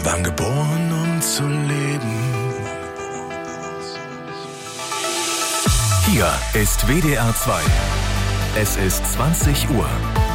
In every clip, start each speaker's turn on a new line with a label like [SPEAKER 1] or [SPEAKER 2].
[SPEAKER 1] Wir waren geboren, um zu leben.
[SPEAKER 2] Hier ist WDR 2. Es ist 20 Uhr.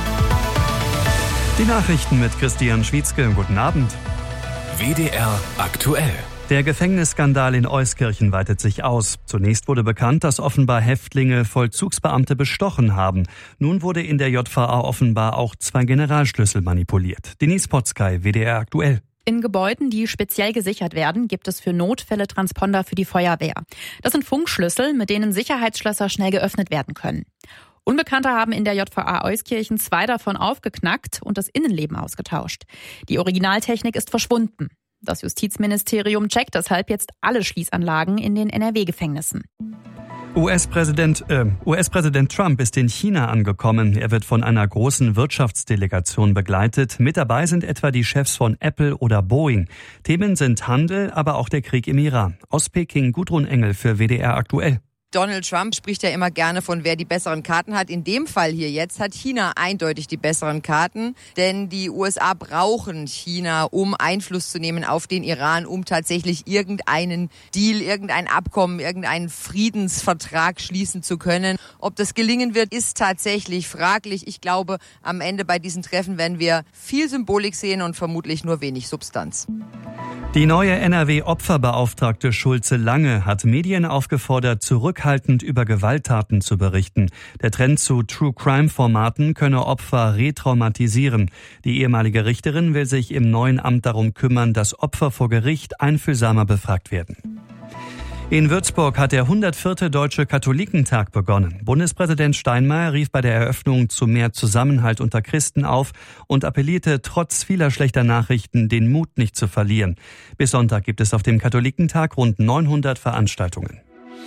[SPEAKER 3] Die Nachrichten mit Christian Schwietzke. Guten Abend.
[SPEAKER 2] WDR aktuell.
[SPEAKER 3] Der Gefängnisskandal in Euskirchen weitet sich aus. Zunächst wurde bekannt, dass offenbar Häftlinge Vollzugsbeamte bestochen haben. Nun wurde in der JVA offenbar auch 2 Generalschlüssel manipuliert. Denise Potzkei, WDR aktuell.
[SPEAKER 4] In Gebäuden, die speziell gesichert werden, gibt es für Notfälle Transponder für die Feuerwehr. Das sind Funkschlüssel, mit denen Sicherheitsschlösser schnell geöffnet werden können. Unbekannte haben in der JVA Euskirchen 2 davon aufgeknackt und das Innenleben ausgetauscht. Die Originaltechnik ist verschwunden. Das Justizministerium checkt deshalb jetzt alle Schließanlagen in den NRW-Gefängnissen.
[SPEAKER 3] US-Präsident Trump ist in China angekommen. Er wird von einer großen Wirtschaftsdelegation begleitet. Mit dabei sind etwa die Chefs von Apple oder Boeing. Themen sind Handel, aber auch der Krieg im Iran. Aus Peking Gudrun Engel für WDR aktuell.
[SPEAKER 5] Donald Trump spricht ja immer gerne von, wer die besseren Karten hat. In dem Fall hier jetzt hat China eindeutig die besseren Karten, denn die USA brauchen China, um Einfluss zu nehmen auf den Iran, um tatsächlich irgendeinen Deal, irgendein Abkommen, irgendeinen Friedensvertrag schließen zu können. Ob das gelingen wird, ist tatsächlich fraglich. Ich glaube, am Ende bei diesen Treffen werden wir viel Symbolik sehen und vermutlich nur wenig Substanz.
[SPEAKER 3] Die neue NRW-Opferbeauftragte Schulze Lange hat Medien aufgefordert, zurückhaltend über Gewalttaten zu berichten. Der Trend zu True-Crime-Formaten könne Opfer retraumatisieren. Die ehemalige Richterin will sich im neuen Amt darum kümmern, dass Opfer vor Gericht einfühlsamer befragt werden. In Würzburg hat der 104. Deutsche Katholikentag begonnen. Bundespräsident Steinmeier rief bei der Eröffnung zu mehr Zusammenhalt unter Christen auf und appellierte trotz vieler schlechter Nachrichten, den Mut nicht zu verlieren. Bis Sonntag gibt es auf dem Katholikentag rund 900 Veranstaltungen.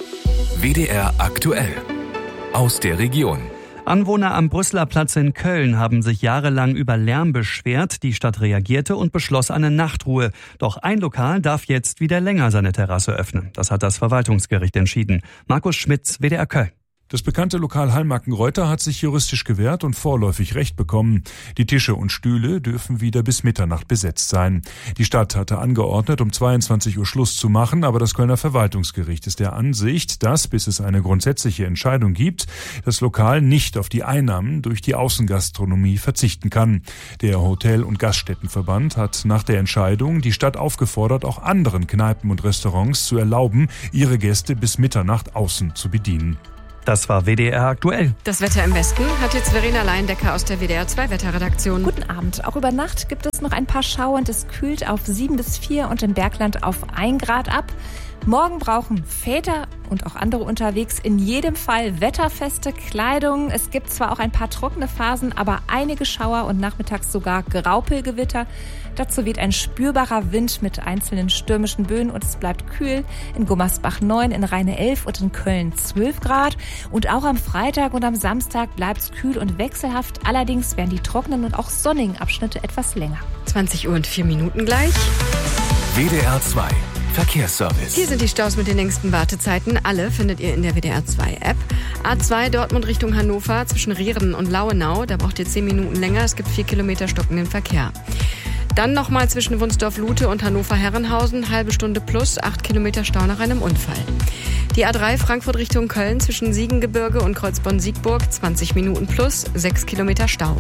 [SPEAKER 2] WDR aktuell. Aus der Region.
[SPEAKER 3] Anwohner am Brüsseler Platz in Köln haben sich jahrelang über Lärm beschwert. Die Stadt reagierte und beschloss eine Nachtruhe. Doch ein Lokal darf jetzt wieder länger seine Terrasse öffnen. Das hat das Verwaltungsgericht entschieden. Markus Schmitz, WDR Köln.
[SPEAKER 6] Das bekannte Lokal Hallmarkenreuter hat sich juristisch gewehrt und vorläufig Recht bekommen. Die Tische und Stühle dürfen wieder bis Mitternacht besetzt sein. Die Stadt hatte angeordnet, um 22 Uhr Schluss zu machen, aber das Kölner Verwaltungsgericht ist der Ansicht, dass, bis es eine grundsätzliche Entscheidung gibt, das Lokal nicht auf die Einnahmen durch die Außengastronomie verzichten kann. Der Hotel- und Gaststättenverband hat nach der Entscheidung die Stadt aufgefordert, auch anderen Kneipen und Restaurants zu erlauben, ihre Gäste bis Mitternacht außen zu bedienen.
[SPEAKER 3] Das war WDR aktuell.
[SPEAKER 7] Das Wetter im Westen hat jetzt Verena Leindecker aus der WDR 2 Wetterredaktion.
[SPEAKER 8] Guten Abend. Auch über Nacht gibt es noch ein paar Schauer und es kühlt auf 7 bis 4 und im Bergland auf 1 Grad ab. Morgen brauchen Väter und auch andere unterwegs in jedem Fall wetterfeste Kleidung. Es gibt zwar auch ein paar trockene Phasen, aber einige Schauer und nachmittags sogar Graupelgewitter. Dazu weht ein spürbarer Wind mit einzelnen stürmischen Böen und es bleibt kühl. In Gummersbach 9, in Rheine 11 und in Köln 12 Grad. Und auch am Freitag und am Samstag bleibt es kühl und wechselhaft. Allerdings werden die trockenen und auch sonnigen Abschnitte etwas länger.
[SPEAKER 7] 20 Uhr und 4 Minuten gleich.
[SPEAKER 2] WDR 2. Verkehrsservice.
[SPEAKER 7] Hier sind die Staus mit den längsten Wartezeiten. Alle findet ihr in der WDR 2 App. A2 Dortmund Richtung Hannover zwischen Rierden und Lauenau. Da braucht ihr 10 Minuten länger. Es gibt 4 Kilometer stockenden Verkehr. Dann nochmal zwischen Wunsdorf-Lute und Hannover-Herrenhausen, halbe Stunde plus, 8 Kilometer Stau nach einem Unfall. Die A3 Frankfurt Richtung Köln zwischen Siegengebirge und Kreuzborn-Siegburg, 20 Minuten plus, 6 Kilometer Stau.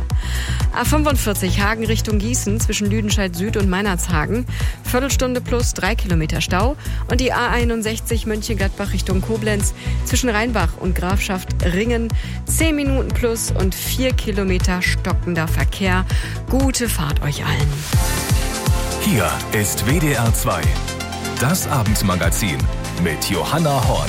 [SPEAKER 7] A45 Hagen Richtung Gießen zwischen Lüdenscheid Süd und Meinerzhagen, Viertelstunde plus, 3 Kilometer Stau. Und die A61 Mönchengladbach Richtung Koblenz zwischen Rheinbach und Grafschaft Ringen, 10 Minuten plus und 4 Kilometer stockender Verkehr. Gute Fahrt euch allen.
[SPEAKER 2] Hier ist WDR 2. Das Abendmagazin mit Johanna Horn.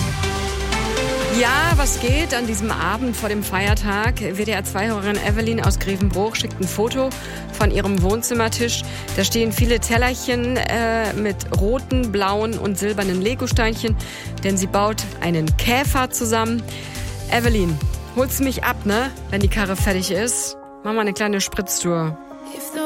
[SPEAKER 7] Ja, was geht an diesem Abend vor dem Feiertag? WDR 2-Hörerin Evelyn aus Grevenbruch schickt ein Foto von ihrem Wohnzimmertisch. Da stehen viele Tellerchen mit roten, blauen und silbernen Legosteinchen, denn sie baut einen Käfer zusammen. Evelyn, holst du mich ab, ne? Wenn die Karre fertig ist? Mach mal eine kleine Spritztour.